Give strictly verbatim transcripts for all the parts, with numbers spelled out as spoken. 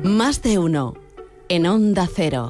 Más de uno en Onda Cero.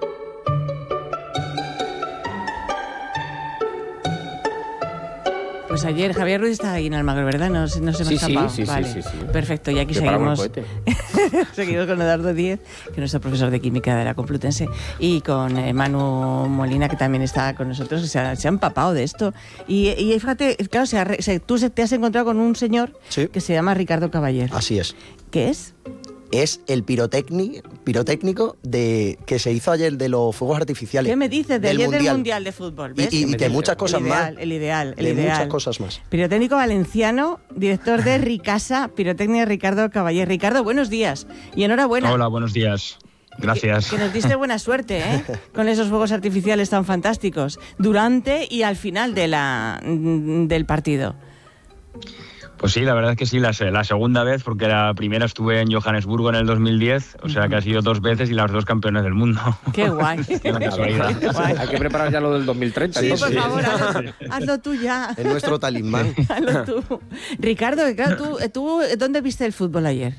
Pues ayer Javier Ruiz estaba ahí en Almagro, ¿verdad? No, no se me sí, ha escapado. Sí, sí, vale. sí, sí, sí. Perfecto, y aquí que seguimos. Seguimos con Eduardo Díez, que es nuestro profesor de química de la Complutense, y con eh, Manu Molina, que también está con nosotros, que se ha, se ha empapado de esto. Y, y fíjate, claro, se ha, se, tú te has encontrado con un señor sí. que se llama Ricardo Caballero. Así es. ¿Qué es? Es el pirotécnico, pirotécnico de, que se hizo ayer de los fuegos artificiales. ¿Qué me dices? De del ayer mundial. del Mundial de Fútbol. ¿Ves? Y, y, y de muchas cosas el ideal, más. El ideal, el de ideal. muchas cosas más. Pirotécnico valenciano, director de Ricasa, pirotecnia Ricardo Caballero. Ricardo, buenos días y enhorabuena. Hola, buenos días. Gracias. Que, que nos diste buena suerte, ¿eh? Con esos fuegos artificiales tan fantásticos, durante y al final de la, del partido. Pues sí, la verdad es que sí, la, la segunda vez, porque la primera estuve en Johannesburgo en el dos mil diez, o sea que ha sido dos veces y las dos campeones del mundo. ¡Qué guay! Qué guay. Hay que preparar ya lo del dos mil treinta. Sí, ¿no? por sí. favor, hazlo, hazlo tú ya. Es nuestro talismán. Hazlo tú. Ricardo, claro, ¿tú, ¿tú dónde viste el fútbol ayer?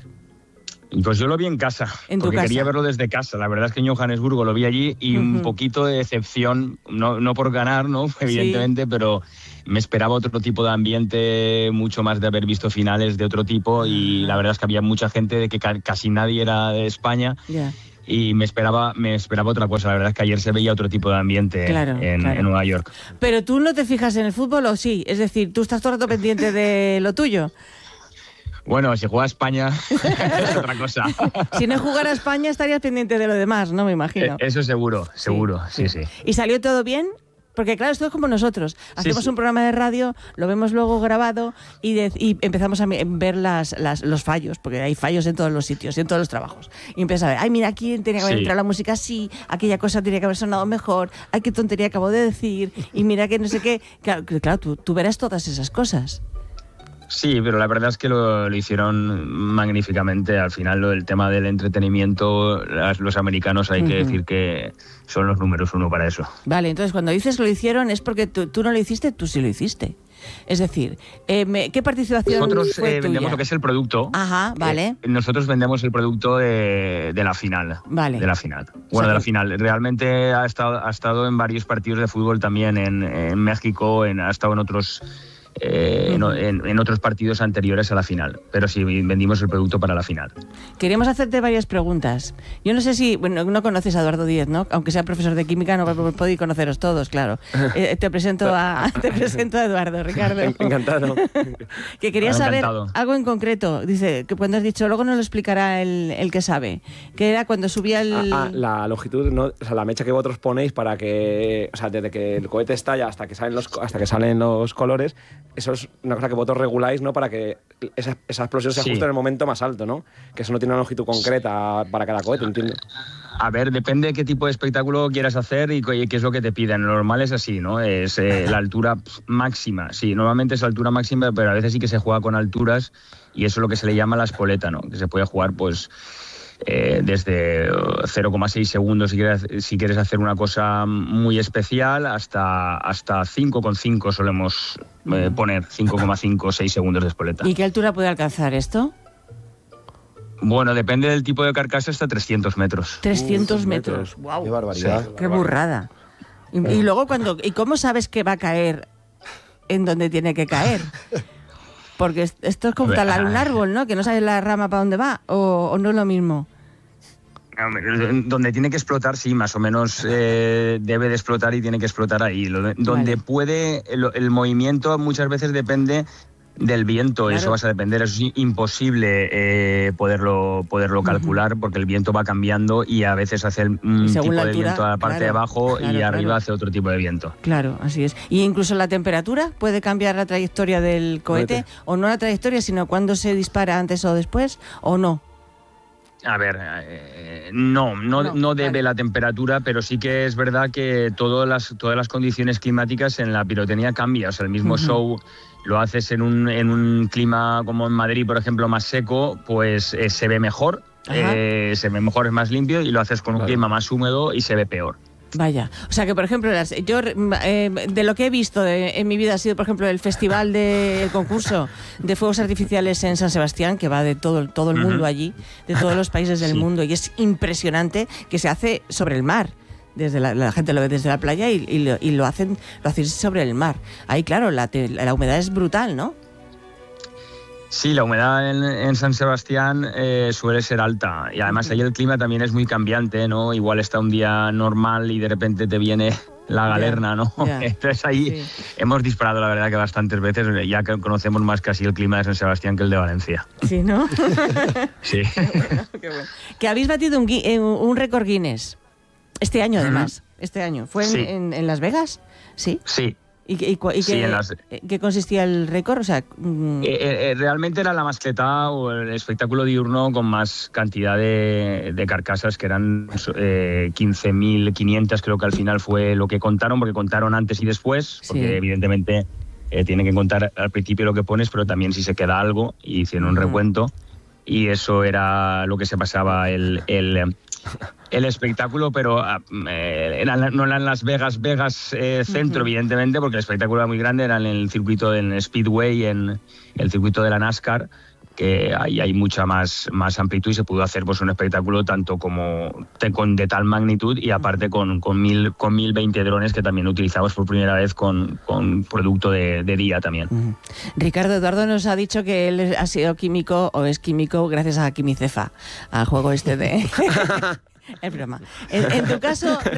Pues yo lo vi en casa, ¿En tu porque casa? quería verlo desde casa. La verdad es que en Johannesburgo lo vi allí y uh-huh. un poquito de decepción, no, no por ganar, ¿no? Evidentemente, sí. pero me esperaba otro tipo de ambiente, mucho más de haber visto finales de otro tipo, y la verdad es que había mucha gente, de que ca- casi nadie era de España. Yeah. Y me esperaba, me esperaba otra cosa. La verdad es que ayer se veía otro tipo de ambiente claro, en, claro. en Nueva York. Pero tú no te fijas en el fútbol, ¿o sí? Es decir, ¿tú estás todo el rato pendiente de lo tuyo? Bueno, si juega España es otra cosa. Si no jugara España estarías pendiente de lo demás, ¿no? Me imagino. Eh, eso seguro, seguro, sí, sí, sí. ¿Y salió todo bien? Porque claro, esto es como nosotros. Hacemos sí, sí. un programa de radio, lo vemos luego grabado y, de, y empezamos a ver las, las, los fallos, porque hay fallos en todos los sitios, en todos los trabajos. Y empiezas a ver, ay, mira, aquí tenía que haber sí. entrado la música así, aquella cosa tenía que haber sonado mejor, ay, qué tontería acabo de decir, y mira que no sé qué. Claro, claro tú, tú verás todas esas cosas. Sí, pero la verdad es que lo, lo hicieron magníficamente. Al final, lo del tema del entretenimiento, las, los americanos hay uh-huh. que decir que son los números uno para eso. Vale, entonces cuando dices que lo hicieron es porque tú, tú no lo hiciste, tú sí lo hiciste. Es decir, eh, me, ¿qué participación Nosotros fue eh, vendemos lo que es el producto. Ajá, vale. Eh, nosotros vendemos el producto de, de la final. Vale. De la final. Bueno, o sea, de la final. Realmente ha estado, ha estado en varios partidos de fútbol también, en, en México, en, ha estado en otros... Eh, uh-huh. en, en otros partidos anteriores a la final, pero sí vendimos el producto para la final. Queríamos hacerte varias preguntas. Yo no sé si, bueno, no conoces a Eduardo Díez, ¿no? Aunque sea profesor de química, no podéis conoceros todos, claro. Eh, te presento a te presento a Eduardo, Ricardo. Encantado. Que quería saber Encantado. algo en concreto. Dice que cuando has dicho, luego nos lo explicará el, el que sabe, que era cuando subía el... Ah, ah, la longitud, no, o sea, la mecha que vosotros ponéis para que, o sea, desde que el cohete estalla hasta que salen los, hasta que salen los colores. Eso es una cosa que vosotros reguláis, ¿no? Para que esa, esa explosión se ajuste sí. en el momento más alto, ¿no? Que eso no tiene una longitud concreta para cada cohete, entiendo. A ver, depende de qué tipo de espectáculo quieras hacer y qué es lo que te piden. Lo normal es así, ¿no? Es eh, la altura máxima. Sí, normalmente es la altura máxima, pero a veces sí que se juega con alturas y eso es lo que se le llama la espoleta, ¿no? Que se puede jugar, pues... Eh, desde cero coma seis segundos si quieres, si quieres hacer una cosa muy especial hasta, hasta cinco coma cinco solemos eh, poner cinco coma cinco o seis segundos de espoleta. ¿Y qué altura puede alcanzar esto? Bueno, depende del tipo de carcasa, hasta trescientos metros. trescientos metros, wow. Qué barbaridad. Sí. Qué burrada. Y, y luego, cuando ¿y cómo sabes que va a caer en donde tiene que caer? Porque esto es como talar un árbol, ¿no? Que no sabes la rama para dónde va, o, o no es lo mismo. Donde tiene que explotar, sí, más o menos eh, debe de explotar y tiene que explotar ahí. Donde vale. puede, el, el movimiento muchas veces depende del viento, claro. Eso vas a depender, eso es imposible eh, poderlo, poderlo calcular uh-huh. porque el viento va cambiando y a veces hace un tipo altura, de viento a la parte claro, de abajo claro, y arriba claro. hace otro tipo de viento. Claro, así es. ¿Y incluso la temperatura puede cambiar la trayectoria del cohete? ¿Cohete? O no la trayectoria, sino cuándo se dispara, antes o después, o no? A ver, eh, no, no, no, no debe vale. la temperatura, pero sí que es verdad que todas las, todas las condiciones climáticas en la pirotecnia cambian. O sea, el mismo uh-huh. show lo haces en un, en un clima como en Madrid, por ejemplo, más seco, pues eh, se ve mejor, eh, se ve mejor, es más limpio, y lo haces con un claro. clima más húmedo y se ve peor. Vaya, o sea que por ejemplo, las, yo eh, de lo que he visto de, en mi vida ha sido por ejemplo el festival de, el concurso de fuegos artificiales en San Sebastián, que va de todo, todo el mundo uh-huh. allí, de todos los países del sí. mundo, y es impresionante que se hace sobre el mar. Desde la, la gente lo ve desde la playa y, y, lo, y lo hacen lo hacen sobre el mar. Ahí claro, la, la humedad es brutal, ¿no? Sí, la humedad en, en San Sebastián eh, suele ser alta y además ahí el clima también es muy cambiante, ¿no? Igual está un día normal y de repente te viene la galerna, ¿no? Yeah, yeah. Entonces ahí sí. hemos disparado la verdad que bastantes veces, ya que conocemos más casi el clima de San Sebastián que el de Valencia. Sí, ¿no? Sí. Qué bueno, qué bueno. Que habéis batido un, un récord Guinness este año además, uh-huh. este año. ¿Fue en, sí. en, en Las Vegas? Sí. Sí. ¿Y, y, y sí, qué, las... qué consistía el récord? O sea, mm... eh, eh, realmente era la mascleta o el espectáculo diurno con más cantidad de, de carcasas, que eran eh, quince mil quinientas, creo que al final fue lo que contaron, porque contaron antes y después, porque sí. evidentemente eh, tienen que contar al principio lo que pones, pero también si se queda algo, y hicieron un uh-huh. recuento, y eso era lo que se pasaba el... el el espectáculo, pero eh, era, no era en Las Vegas, Vegas eh, centro, uh-huh. evidentemente, porque el espectáculo era muy grande, era en el circuito del Speedway, en el circuito de la NASCAR, que ahí hay mucha más, más amplitud y se pudo hacer pues, un espectáculo tanto como de, con, de tal magnitud y aparte con, con, mil, con mil veinte drones que también utilizamos por primera vez con, con producto de, de día también. Uh-huh. Ricardo Eduardo nos ha dicho que él ha sido químico o es químico gracias a Quimicefa, al juego este de... Es broma. En, en tu caso,